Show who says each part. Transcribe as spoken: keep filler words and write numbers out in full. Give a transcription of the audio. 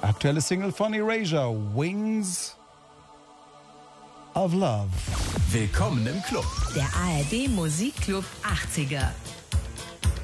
Speaker 1: Aktuelle Single von Erasure, Wings of Love.
Speaker 2: Willkommen im Club.
Speaker 3: Der A R D Musikclub achtziger.